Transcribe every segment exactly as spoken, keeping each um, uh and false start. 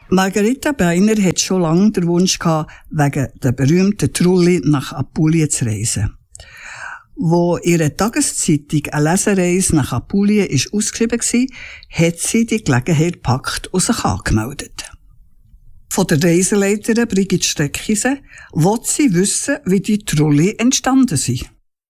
Margarita Beiner hat schon lange den Wunsch gehabt, wegen der berühmten Trulli nach Apulien zu reisen. Wo ihre Tageszeitung eine Lesereise nach Apulien ist ausgeschrieben war, hat sie die Gelegenheit gepackt und sich angemeldet. Von der Reiseleiterin Brigitte Steckise will sie wissen, wie die Trulli entstanden sind.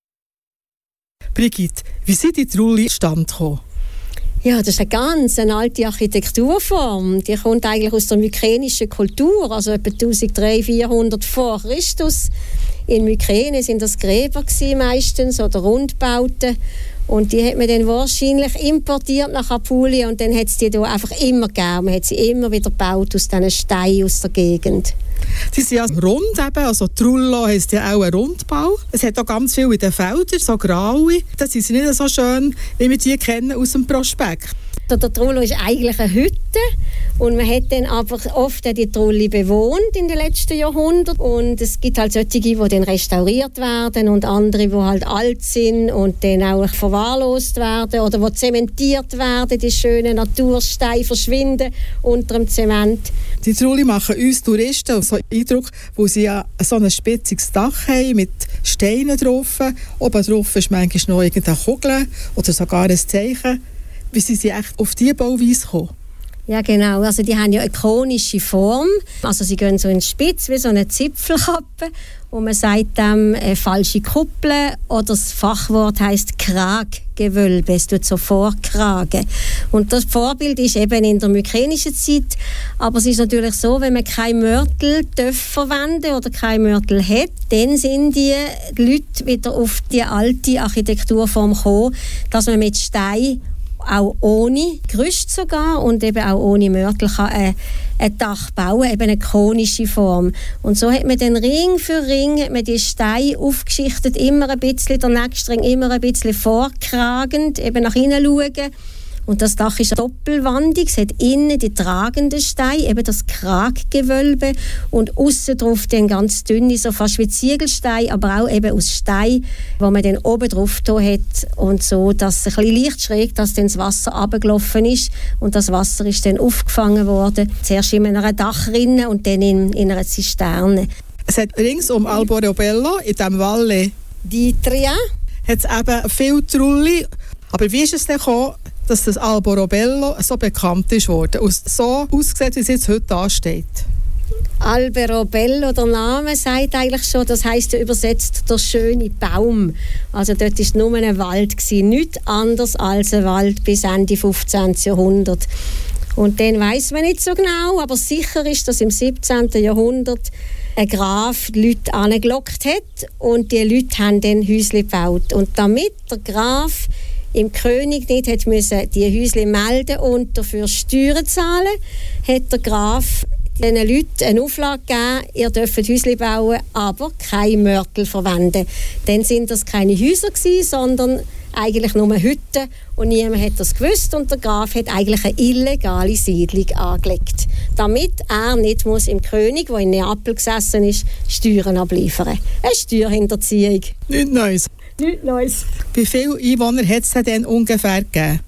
Brigitte, wie sind die Trulli zustande gekommen? Ja, das ist eine ganz eine alte Architekturform. Die kommt eigentlich aus der mykenischen Kultur, also etwa dreizehnhundert, vierhundert vor Christus. In Mykene sind das Gräber gewesen, meistens oder Rundbauten. Und die hat man dann wahrscheinlich importiert nach Apulien und dann hat es die hier einfach immer gegeben. Man hat sie immer wieder gebaut aus diesen Steinen aus der Gegend. Sie sind ja rund eben, also Trullo heisst ja auch ein Rundbau. Es hat auch ganz viel in den Feldern, so graue. Das sind nicht so schön, wie wir die kennen aus dem Prospekt. Der Trullo ist eigentlich eine Hütte und man hat dann aber oft die Trulli bewohnt in den letzten Jahrhunderten und es gibt halt solche, die dann restauriert werden und andere, die halt alt sind und dann auch verwahrlost werden oder die zementiert werden, die schönen Natursteine verschwinden unter dem Zement. Die Trulli machen uns Touristen so einen Eindruck, wo sie ja so ein spitziges Dach haben mit Steinen drauf. Oben drauf ist manchmal noch irgendeine Kugel oder sogar ein Zeichen. Wie sind sie echt auf diese Bauweise gekommen? Ja, genau. Also die haben ja eine konische Form. Also sie gehen so in die Spitze wie so eine Zipfelkappe. Und man sagt dem äh, falsche Kuppel oder das Fachwort heisst Kraggewölbe. Es tut so vorkragen. Und das Vorbild ist eben in der mykenischen Zeit. Aber es ist natürlich so, wenn man kein Mörtel darf verwenden oder kein Mörtel hat, dann sind die Leute wieder auf die alte Architekturform gekommen, dass man mit Stein auch ohne Gerüst sogar und eben auch ohne Mörtel kann ein, ein Dach bauen, eben eine konische Form. Und so hat man dann Ring für Ring hat man die Steine aufgeschichtet, immer ein bisschen, der nächste Ring immer ein bisschen vorkragend, eben nach innen schauen. Und das Dach ist doppelwandig, es hat innen die tragenden Steine, eben das Kraggewölbe und aussen drauf dann ganz dünne, so fast wie Ziegelsteine, aber auch eben aus Stein, wo man dann oben drauf da hat und so, dass es ein bisschen leicht schräg, dass dann das Wasser runtergelaufen ist und das Wasser ist dann aufgefangen worden, zuerst in einer Dachrinne und dann in, in einer Zisterne. Es hat rings um Alborebello, in diesem Valle d'Itria, hat es eben viele Trulli, aber wie ist es denn gekommen, dass das Alborebello so bekannt ist worden und so ausgesehen, wie es jetzt heute ansteht? Alborebello, der Name sagt eigentlich schon, das heisst ja übersetzt der schöne Baum. Also dort war nur ein Wald gewesen, nichts anderes als ein Wald bis Ende fünfzehnten Jahrhundert. Und den weiss man nicht so genau, aber sicher ist, dass im siebzehnten Jahrhundert ein Graf die Leute angelockt hat und die Leute haben dann Häusle gebaut. Und damit der Graf im König nicht hat müssen die Häusle melden und dafür Steuern zahlen, hat der Graf diesen Leuten eine Auflage gegeben, ihr dürft Häusle bauen, aber kein Mörtel verwenden. Dann sind das keine Häuser gewesen, sondern eigentlich nur Hütten und niemand hat das gewusst und der Graf hat eigentlich eine illegale Siedlung angelegt, damit er nicht muss im König, der in Neapel gesessen ist, Steuern abliefern. Eine Steuerhinterziehung. Nichts Neues. Nichts Neues. Wie viele Einwohner hat es denn ungefähr gegeben?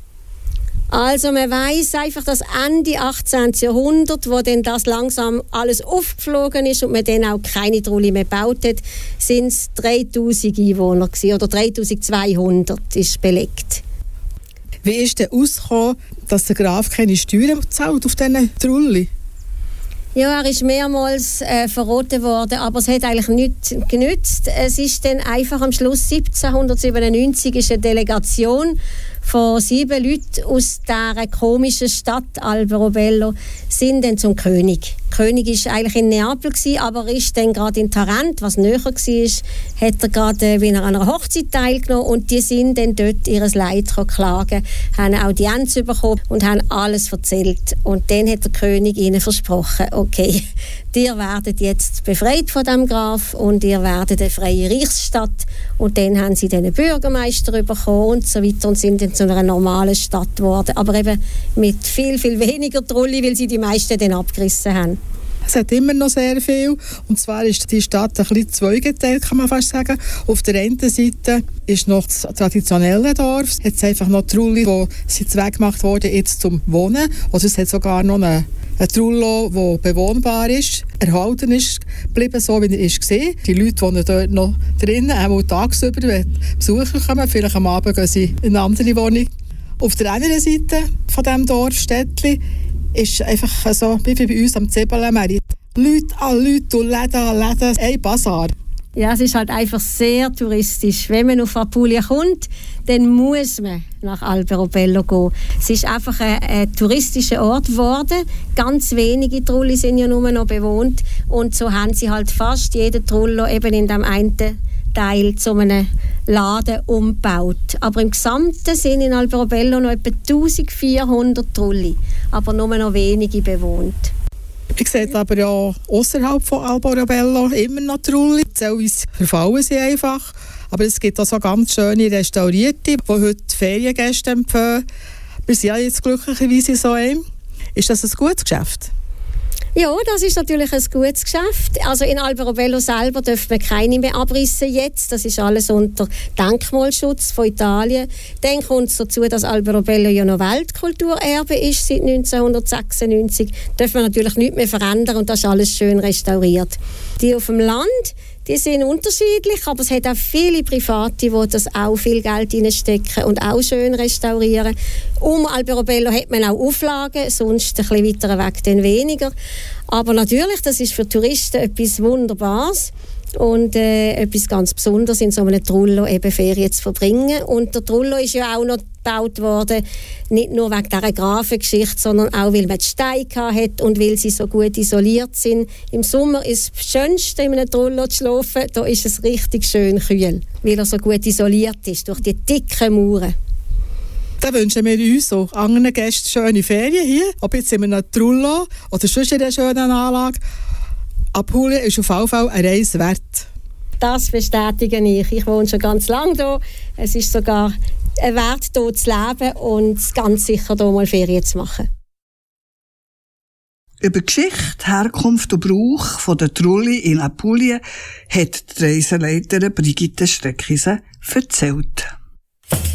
Also man weiss einfach, dass Ende achtzehnten Jahrhundert, wo dann das langsam alles aufgeflogen ist und man dann auch keine Trulli mehr gebaut hat, sind es dreitausend Einwohner gewesen, oder dreitausendzweihundert ist belegt. Wie ist denn ausgekommen, dass der Graf keine Steuern zahlt auf diesen Trulli? Ja, er ist mehrmals äh, verraten worden, aber es hat eigentlich nichts genützt. Es ist dann einfach am Schluss siebzehnhundertsiebenundneunzig ist eine Delegation von sieben Leuten aus dieser komischen Stadt Alborebello sind dann zum König. Der König war eigentlich in Neapel, aber er ist dann gerade in Tarent, was näher war, hat er gerade wie an einer Hochzeit teilgenommen und die sind dann dort ihr Leid klagen, haben Audienz bekommen und haben alles erzählt. Und dann hat der König ihnen versprochen, okay, ihr werdet jetzt befreit von dem Graf und ihr werdet eine freie Reichsstadt. Und dann haben sie den Bürgermeister bekommen und so weiter und sind dann zu einer normalen Stadt geworden. Aber eben mit viel, viel weniger Trulli, weil sie die meisten dann abgerissen haben. Es hat immer noch sehr viel. Und zwar ist die Stadt ein bisschen zweigeteilt, kann man fast sagen. Auf der einen Seite ist noch das traditionelle Dorf. Jetzt einfach noch Trulli, die sind weggemacht worden jetzt zum Wohnen. Oder es hat sogar noch eine, Ein Trullo, der bewohnbar ist, erhalten ist, geblieben so, wie er war. Die Leute wohnen dort noch drinnen, auch tagsüber, wenn Besucher kommen. Vielleicht am Abend gehen sie in eine andere Wohnung. Auf der anderen Seite von diesem Dorf, Städtli, ist einfach so, wie bei uns am Zebelmerit. Leute an Leute und Läden an Läden, ein Basar. Ja, es ist halt einfach sehr touristisch. Wenn man auf Apulia kommt, dann muss man nach Alberobello gehen. Es ist einfach ein, ein touristischer Ort geworden. Ganz wenige Trulli sind ja nur noch bewohnt. Und so haben sie halt fast jeden Trullo eben in dem einen Teil zu einem Laden umgebaut. Aber im Gesamten sind in Alberobello noch etwa eintausendvierhundert Trulli, aber nur noch wenige bewohnt. Man sieht aber ja außerhalb von Alberobello immer noch Trulli. Teilweise verfallen sie einfach. Aber es gibt auch so ganz schöne Restaurierte, die heute Feriengäste empfehlen. Wir sind ja jetzt glücklicherweise so einem. Ist das ein gutes Geschäft? Ja, das ist natürlich ein gutes Geschäft. Also in Alberobello selber dürfen wir keine mehr abrissen jetzt. Das ist alles unter Denkmalschutz von Italien. Dann kommt es dazu, dass Alberobello ja noch Weltkulturerbe ist seit neunzehnhundertsechsundneunzig. Dürfen wir natürlich nichts mehr verändern und das ist alles schön restauriert. Die auf dem Land, die sind unterschiedlich, aber es hat auch viele Private, die das auch viel Geld reinstecken und auch schön restaurieren. Um Alberobello hat man auch Auflagen, sonst ein bisschen weiter weg dann weniger. Aber natürlich, das ist für Touristen etwas Wunderbares und äh, etwas ganz Besonderes, in so einem Trullo eben Ferien zu verbringen. Und der Trullo ist ja auch noch gebaut worden, nicht nur wegen dieser Grafengeschichte, sondern auch, weil man die Steine hat und weil sie so gut isoliert sind. Im Sommer ist es das Schönste, in einem Trullo zu schlafen. Da ist es richtig schön kühl, weil er so gut isoliert ist durch die dicken Mauern. Dann wünschen wir uns auch anderen Gästen schöne Ferien hier, ob jetzt in einem Trullo oder sonst in einer schönen Anlage. Apulia ist auf jeden Fall eine Reise wert. Das bestätige ich. Ich wohne schon ganz lange hier. Es ist sogar ein Wert, hier zu leben und ganz sicher hier mal Ferien zu machen. Über die Geschichte, Herkunft und Brauch von der Trulli in Apulia hat die Reiseleiterin Brigitte Streckise erzählt.